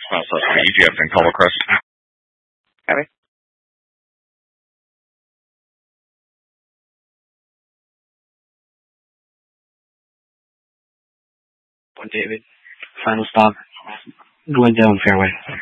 So EGF and Color Crest. Abby? David. Final stop. Going down fairway.